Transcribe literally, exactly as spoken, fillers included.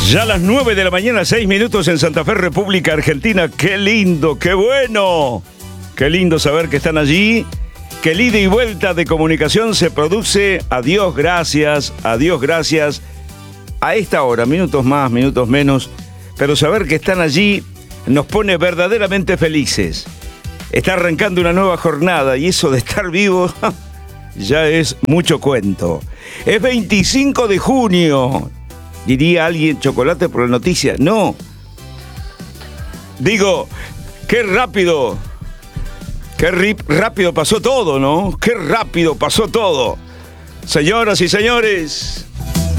Ya a las nueve de la mañana, seis minutos en Santa Fe, República Argentina. ¡Qué lindo, qué bueno! Qué lindo saber que están allí, que el ida y vuelta de comunicación se produce. A Dios gracias, a Dios gracias. A esta hora, minutos más, minutos menos, pero saber que están allí nos pone verdaderamente felices. Está arrancando una nueva jornada y eso de estar vivo ya es mucho cuento. Es veinticinco de junio. Diría alguien, chocolate por la noticia. No. Digo, qué rápido. Qué rip, rápido pasó todo, ¿no? Qué rápido pasó todo. Señoras y señores,